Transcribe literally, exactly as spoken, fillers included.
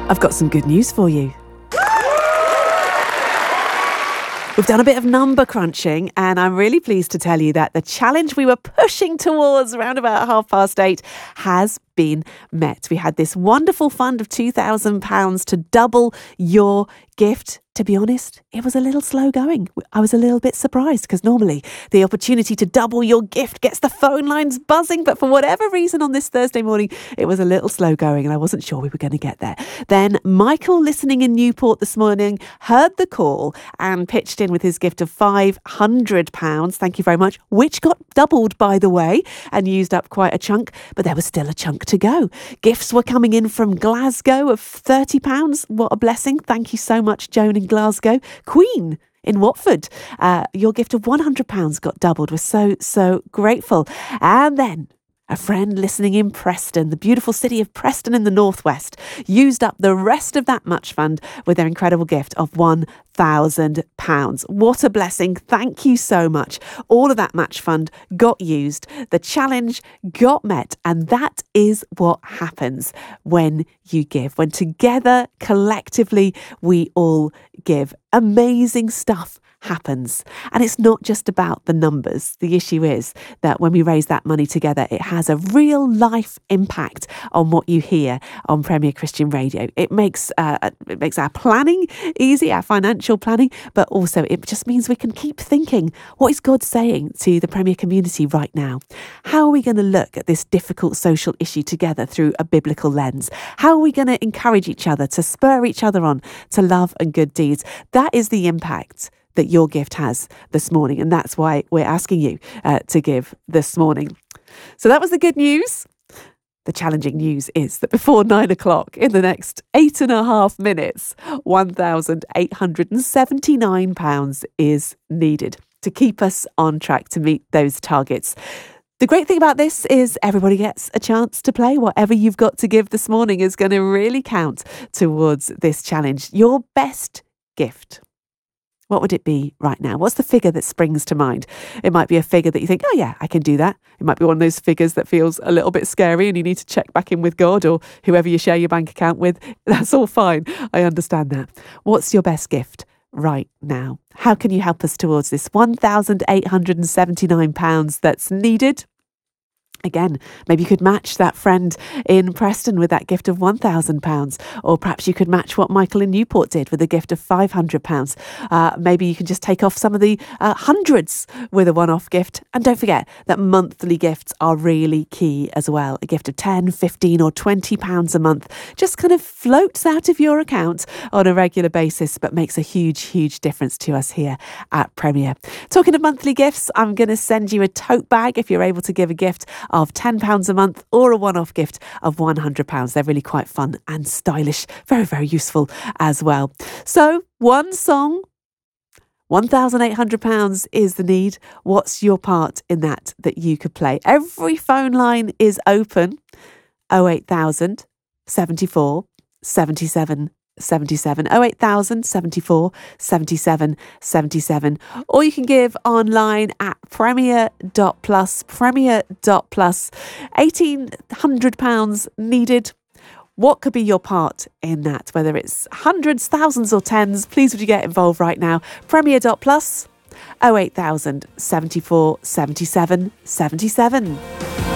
I've got some good news for you. We've done a bit of number crunching, and I'm really pleased to tell you that the challenge we were pushing towards around about half past eight has been met. We had this wonderful fund of two thousand pounds to double your gift. To be honest, it was a little slow going. I was a little bit surprised because normally the opportunity to double your gift gets the phone lines buzzing. But for whatever reason on this Thursday morning, it was a little slow going and I wasn't sure we were going to get there. Then Michael, listening in Newport this morning, heard the call and pitched in with his gift of five hundred pounds. Thank you very much, which got doubled, by the way, and used up quite a chunk. But there was still a chunk to go. Gifts were coming in from Glasgow of thirty pounds. What a blessing. Thank you so much, Joan in Glasgow. Queen in Watford, uh, your gift of one hundred pounds got doubled. We're so, so grateful. And then a friend listening in Preston, the beautiful city of Preston in the northwest, used up the rest of that much fund with their incredible gift of one thousand pounds. What a blessing. Thank you so much. All of that match fund got used. The challenge got met. And that is what happens when you give. When together, collectively, we all give. Amazing stuff happens. And it's not just about the numbers. The issue is that when we raise that money together, it has a real life impact on what you hear on Premier Christian Radio. It makes uh, it makes our planning easy, our financial planning, but also it just means we can keep thinking, what is God saying to the Premier community right now? How are we going to look at this difficult social issue together through a biblical lens? How are we going to encourage each other, to spur each other on to love and good deeds? That is the impact that your gift has this morning. And that's why we're asking you uh, to give this morning. So that was the good news. The challenging news is that before nine o'clock, in the next eight and a half minutes, one thousand eight hundred seventy-nine pounds is needed to keep us on track to meet those targets. The great thing about this is everybody gets a chance to play. Whatever you've got to give this morning is going to really count towards this challenge. Your best gift. What would it be right now? What's the figure that springs to mind? It might be a figure that you think, oh yeah, I can do that. It might be one of those figures that feels a little bit scary and you need to check back in with God or whoever you share your bank account with. That's all fine. I understand that. What's your best gift right now? How can you help us towards this one thousand eight hundred seventy-nine pounds that's needed? Again, maybe you could match that friend in Preston with that gift of one thousand pounds, or perhaps you could match what Michael in Newport did with a gift of five hundred pounds. Uh, maybe you can just take off some of the uh, hundreds with a one-off gift. And don't forget that monthly gifts are really key as well. A gift of ten, fifteen or twenty pounds a month just kind of floats out of your account on a regular basis, but makes a huge, huge difference to us here at Premier. Talking of monthly gifts, I'm going to send you a tote bag if you're able to give a gift of ten pounds a month or a one-off gift of one hundred pounds. They're really quite fun and stylish. Very, very useful as well. So one song, one thousand eight hundred pounds is the need. What's your part in that that you could play? Every phone line is open. oh eight thousand, seventy-four, seventy-seven, seventy-seven, oh eight thousand, seventy-four, seventy-seven, seventy-seven, or you can give online at premier dot plus, premier dot plus. eighteen hundred pounds needed. What could be your part in that? Whether it's hundreds, thousands or tens, please would you get involved right now? premier dot plus, oh eight thousand, seventy-four, seventy-seven, seventy-seven.